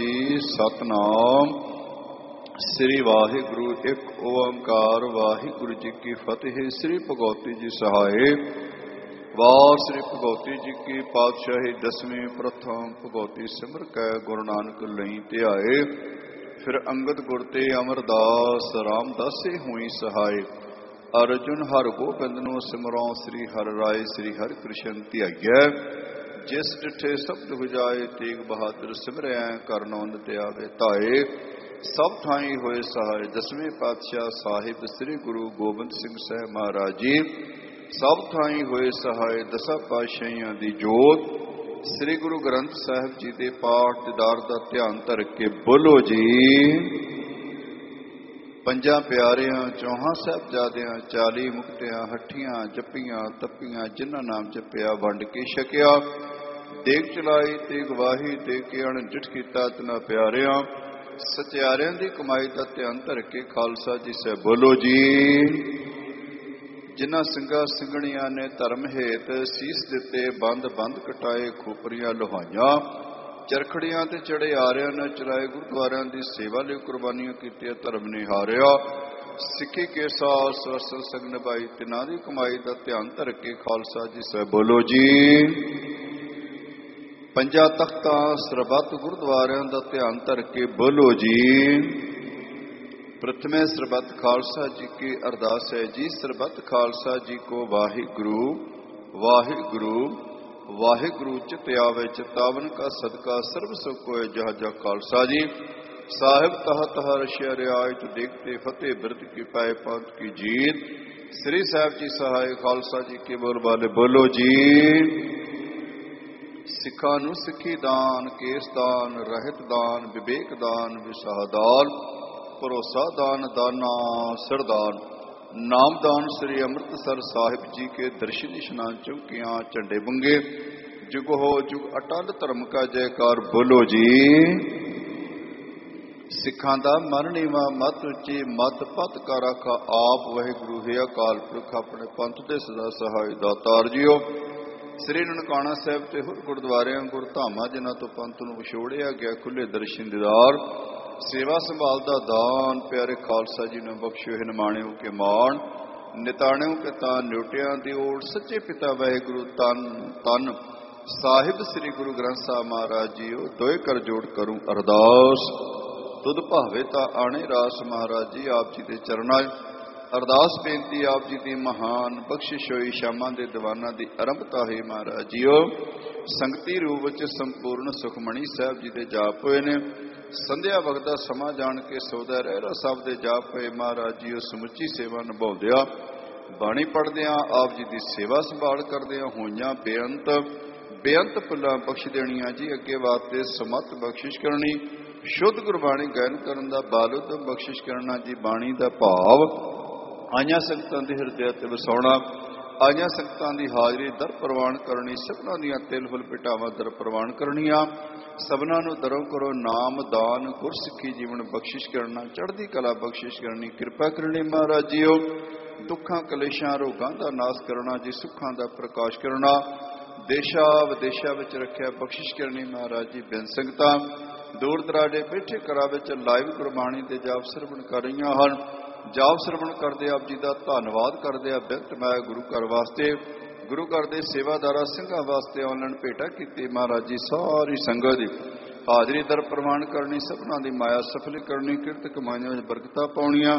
जी। सतनाम श्री वाहिगुरु एक ओंकार वाहिगुरु जी की फतेह। श्री भगवती जी सहाय। वार श्री भगवती जी की पातशाही दसवीं प्रथम भगवती सिमर कै गुरु नानक लई ध्याए। फिर अंगद गुर ते अमरदास रामदासे हुई सहाय। अर्जुन हर गोबिंद नो सिमरों श्री हर राय श्री हर कृष्ण ध्याइयै। जिस डिठे शब्द बुझाए तेग बहादुर सिमरै करनौंद ते आवे धाए। सब ठाई होए सहाय दसवें पातशाह साहिब श्री गुरु गोबिंद सिंह साहब महाराज जी। सब ठाई होए सहाय दसा पातशाहियां दी जोत। श्री गुरु ग्रंथ साहिब जी दे पाठ दीदार दा ध्यान धर के बोलो जी। ਪੰਜਾਂ ਪਿਆਰਿਆਂ ਚੌਹਾਂ ਸਾਹਿਬਜ਼ਾਦਿਆਂ 40 ਮੁਕਤਿਆਂ ਹੱਠੀਆਂ ਜੱਪੀਆਂ ਤੱਪੀਆਂ ਜਿਨ੍ਹਾਂ ਨਾਮ ਜਪਿਆ ਵੰਡ ਕੇ ਛਕਿਆ। ਦੇਗ ਚਲਾਈ ਤੇ ਗਵਾਹੀ ਦੇ ਕੇ ਅਣਡਿਠ ਕੀਤਾ ਤਨਾ ਪਿਆਰਿਆਂ। ਸਚਿਆਰਿਆਂ ਦੀ ਕਮਾਈ ਦਾ ਧਿਆਨ ਧਰ ਕੇ ਖਾਲਸਾ ਜੀ ਸਹਿ ਬੋਲੋ ਜੀ। ਜਿਨ੍ਹਾਂ ਸਿੰਘਾਂ ਸਿੰਘਣੀਆਂ ਨੇ ਧਰਮ ਹੇਤ ਸੀਸ ਦਿੱਤੇ ਬੰਦ ਬੰਦ ਕਟਾਏ ਖੋਪਰੀਆਂ ਲੋਹਾਈਆਂ। ਚਰਖੜੀਆਂ ਤੇ ਚੜੇ ਆਰਿਆਂ ਨੇ ਚਲਾਏ ਗੁਰਦੁਆਰਿਆਂ ਦੀ ਸੇਵਾ ਲਈ ਕੁਰਬਾਨੀਆਂ ਕੀਤੀਆਂ ਧਰਮ ਨੇ ਹਾਰਿਆ। ਸਿੱਖੀ ਕੇ ਸਾਥ ਸਵਸਲ ਸੰਗ ਨਿਭਾਈ ਤਿਨਾਂ ਦੀ ਕਮਾਈ ਦਾ ਧਿਆਨ ਧਰ ਕੇ ਖਾਲਸਾ ਜੀ ਸਹਿ ਬੋਲੋ ਜੀ। ਪੰਜਾਂ ਤਖਤਾਂ ਸਰਬੱਤ ਗੁਰਦੁਆਰਿਆਂ ਦਾ ਧਿਆਨ ਧਰ ਕੇ ਬੋਲੋ ਜੀ। ਪ੍ਰਥਮੇ ਸਰਬੱਤ ਖਾਲਸਾ ਜੀ ਕੀ ਅਰਦਾਸ ਹੈ ਜੀ। ਸਰਬੱਤ ਖਾਲਸਾ ਜੀ ਕੋ ਵਾਹਿਗੁਰੂ ਵਾਹਿਗੁਰੂ वाहिगुरु चित आवे चितावन का सदका सर्व सुख होए जहा जहा खालसा जी। साहिब तहा तहा रशिया रियायत देखते फतेह बिरद की पाए पंथ की जीत। श्री साहिब जी सहाय खालसा जी के बोल वाले बोलो जी। सिखा नू सिखी दान केस दान रहत दान विवेक दान विसाह दान भरोसा दान दाना सरदान। नामदान श्री अमृतसर साहिब जी के दर्शन स्नान चौकियां झंडे बंगे। जुग हो जुग अटल धर्म का जयकार बोलो जी। सिखां दा मन नीवा मत उच्ची मत पत का राखा आप वाहिगुरु है अकाल पुरख अपने पंथ दे सदा सहाय दातार जियो। श्री ननकाना साहिब ते होर गुरुद्वारियां गुरधामां जिन्हां तो पंथ नूं विछोड़िया गया खुले दर्शन दीदार सेवा संभाल दा दान प्यारे खालसा जी ने बख्शियो है निमाणियों के मान निताणियों के तान न्योटियां दी ओर सच्चे पिता वाहिगुरु तन तन साहिब श्री गुरु ग्रंथ साहिब महाराज जीओ दोए कर जोड़ करूं अरदास। तुद भावे ता आने रास महाराज जी आप जी दे चरणां अरदास बेनती आप जी दी महान बख्शिश होई शामां दे दीवानां दी आरंभता है महाराज जीओ। संगती रूप विच संपूर्ण सुखमणी साहिब जी दे जाप होए ने। संध्या वक्त का समा जान के सौदा रहरा सब दे जाप होए महाराज जी समुची सेवा निभाउंदिया बाणी पढ़दिया आप जी की सेवा संभाल करदिया होइयां बेअंत बेअंत फुल्लां बख्श देणियां जी। अगे वास्ते समत बख्शिश करनी शुद्ध गुरबाणी गायन करन दा बालुद बख्शिश करना जी। बाणी दा भाव आइयां संगतां दे हिरदे ते वसाउणा आइयां संगतां दी हाजरी दर प्रवान करनी। सबनां दियां तिल फुल पिटावां दर प्रवान करनियां। सबनां नूं दरों करो नाम दान गुरसिੱਖੀ जीवन बख्शिश करना चढ़दी कला बख्शिश करनी कृपा करनी महाराज जीओ। दुखां कलेशां रोगां दा नाश करना जी सुखां दा प्रकाश करना। देशा विदेशा विच रखिया बख्शिश करनी महाराज जी। बिन संगतां दूर दराडे बैठे घरां विच लाइव गुरबाणी दे जाप सरवण कर रहीआं हन। जाप सरवण करदे आप जी दा धन्नवाद करदे आ बिरत मैं गुरु घर वास्ते गुरु घर दे सेवादारा ਸਿੰਘਾਂ वास्ते ऑनलाइन भेटा कीती महाराज जी। सारी संगत दी हाजरी दर प्रवान करनी सबना दी माया सफल करनी किरत कमाइयां विच बरकतां पाउणियां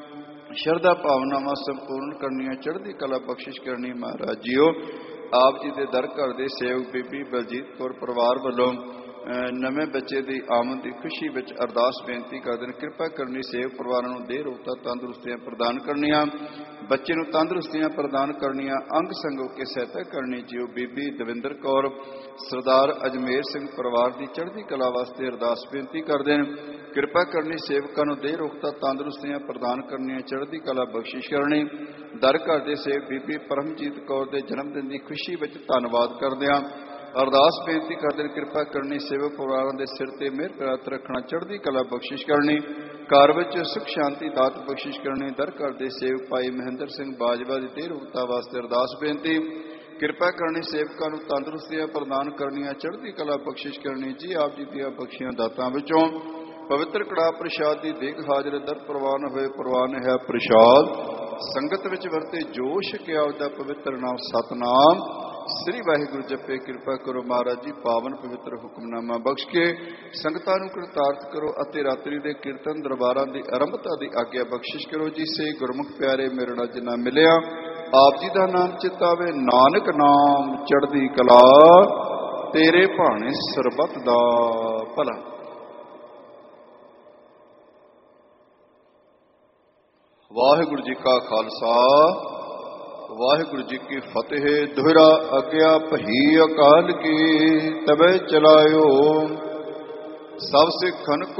शरधा भावनावां संपूर्ण करनियां चढ़दी कला बख्शिश करनी महाराज जीओ। आप जी दे दर घर दे सेवक बीबी बलजीत कौर परिवार वल्लों नवे बच्चे की आमद की खुशी में अरदास बेनती करते हैं कृपा करनी सेवक परिवार को देह रोगता तंदुरुस्तियां प्रदान करनियां बच्चे को तंदुरुस्तियां प्रदान करनियां अंग संग के सहायता करनी जियो। बीबी दविंदर कौर सरदार अजमेर सिंह परिवार की चढ़ती कला वास्ते अरदास बेनती करते हैं कृपा करनी सेवकों को देह रोगता तंदुरुस्तियां प्रदान करनियां चढ़ती कला बख्शिश करनी। दर घर के सेवक बीबी परमजीत कौर के जन्मदिन की खुशी में धन्नवाद करदे अरदास बेनती करते कृपा करनी सेवक परिवारों के सिर ते मेहर प्राप्त रखना चढ़ती कला बख्शिश करनी घर में सुख शांति दात बख्शिश करनी। दर घर के सेवक भाई महेंद्र सिंह बाजवा की देह रोगता वास्ते अरदास बेनती ਕਿਰਪਾ ਕਰਨੀ, ਸੇਵਕਾਂ ਨੂੰ ਤੰਦਰੁਸਤੀਆਂ ਪ੍ਰਦਾਨ ਕਰਨੀਆਂ, ਚੜ੍ਹਦੀ ਕਲਾ ਬਖਸ਼ਿਸ਼ ਕਰਨੀ। ਜੀ ਆਪ ਜੀ ਦੀਆਂ ਬਖਸ਼ੀਆਂ ਦਾਤਾਂ ਵਿੱਚੋਂ ਪਵਿੱਤਰ ਕੜਾਹ ਪ੍ਰਸ਼ਾਦ ਦੀ ਦੇਗ ਹਾਜ਼ਰ ਦਰ ਪ੍ਰਵਾਨ ਹੋਏ। ਪ੍ਰਵਾਨ ਹੈ ਪ੍ਰਸ਼ਾਦ ਸੰਗਤ ਵਿੱਚ ਵਰਤੇ ਜੋ ਛਕਿਆ ਉਹਦਾ ਪਵਿੱਤਰ ਨਾਮ ਸਤਨਾਮ ਸ੍ਰੀ ਵਾਹਿਗੁਰੂ ਜਪੇ। ਕਿਰਪਾ ਕਰੋ ਮਹਾਰਾਜ ਜੀ, ਪਾਵਨ ਪਵਿੱਤਰ ਹੁਕਮਨਾਮਾ ਬਖਸ਼ ਕੇ ਸੰਗਤਾਂ ਨੂੰ ਕਿਰਤਾਰਥ ਕਰੋ ਅਤੇ ਰਾਤਰੀ ਦੇ ਕੀਰਤਨ ਦਰਬਾਰਾਂ ਦੀ ਆਰੰਭਤਾ ਦੀ ਆਗਿਆ ਬਖਸ਼ਿਸ਼ ਕਰੋ। ਜੀ ਸੇ ਗੁਰਮੁਖ ਪਿਆਰੇ ਮੇਰੇ ਨਾਲ ਜਿੰਨਾ ਮਿਲਿਆ ਆਪ ਜੀ ਦਾ ਨਾਮ ਚਿਤਾਵੇ, ਨਾਨਕ ਨਾਮ ਚੜ੍ਹਦੀ ਕਲਾ ਤੇਰੇ ਭਾਣੇ ਸਰਬੱਤ ਦਾ ਭਲਾ। ਵਾਹਿਗੁਰੂ ਜੀ ਕਾ ਖਾਲਸਾ, ਵਾਹਿਗੁਰੂ ਜੀ ਕੀ ਫਤਿਹ। ਦੁਹਰਾ ਆਗਿਆ ਭਈ ਅਕਾਲ ਕੀ, ਤਬੈ ਚਲਾਇਓ ਸਭ ਸਿੱਖਨ